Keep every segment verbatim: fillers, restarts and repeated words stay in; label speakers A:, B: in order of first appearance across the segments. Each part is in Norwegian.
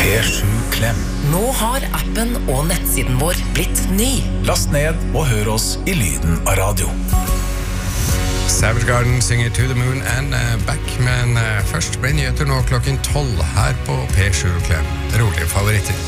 A: P sju Klem.
B: Nå har appen og nettsiden vår blitt ny.
A: Last ned og hør oss i lyden av radio.
C: Savage Garden synger To the Moon and uh, Back, men uh, først ble nyheter nå klokken tolv her på P sju Klem. Rolige favoritter.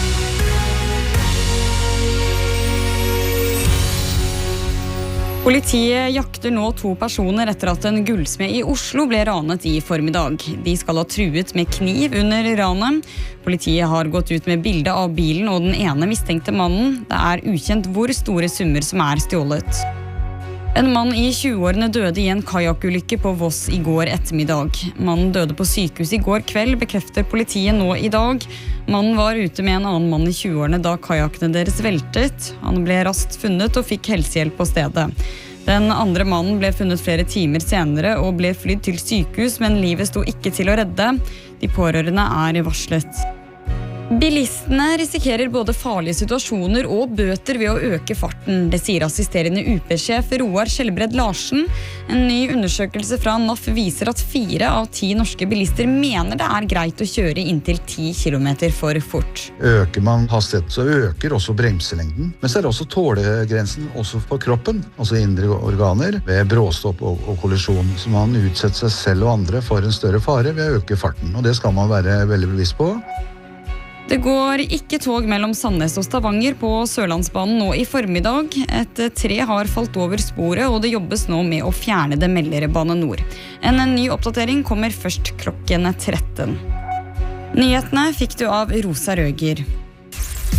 D: Politiet jakter nå to personer etter at en gullsmed i Oslo ble ranet i formiddag. De skal ha truet med kniv under ranet. Politiet har gått ut med bilde av bilen og den ene mistenkte mannen. Det er ukjent hvor store summer som er stjålet. En mann i tjueårene døde i en kajakulykke på Voss i går ettermiddag. Mannen døde på sykehus i går kveld, bekrefter politiet nå i dag. Mannen var ute med en annen mann i tjueårene da kajakkene deres veltet. Han ble raskt funnet og fikk helsehjelp på stedet. Den andre mannen ble funnet flere timer senere og ble flydd til sykehus, men livet sto ikke til å redde. De pårørende er varslet. Bilistene risikerer både farlige situasjoner og bøter ved å øke farten. Det sier assisterende U P-sjef Roar Skjelbred Larsen. En ny undersøkelse fra N A F viser at fire av ti norske bilister mener det er greit å kjøre inntil ti kilometer for fort.
E: Øker man hastighet, så øker også bremselengden. Men så er det også tålegrensen også på kroppen, altså indre organer, ved bråstopp og, og kollisjon. Så man utsetter seg selv og andre for en større fare ved å øke farten, og det skal man være veldig bevisst på.
D: Det går ikke tog mellom Sandnes og Stavanger på Sørlandsbanen nå i formiddag. Et tre har falt over sporet, og det jobbes nå med å fjerne det, melder Bane Nor. En ny oppdatering kommer først klokken tretten. Nyhetene fikk du av Rosa Røger.